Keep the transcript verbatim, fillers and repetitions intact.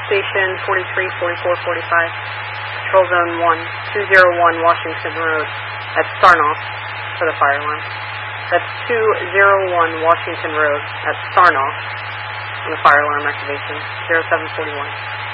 Station forty-three, forty-four, forty-five, Patrol Zone one, two oh one Washington Road at Sarnoff for the fire alarm. That's two oh one Washington Road at Sarnoff on the fire alarm activation, zero seven four one.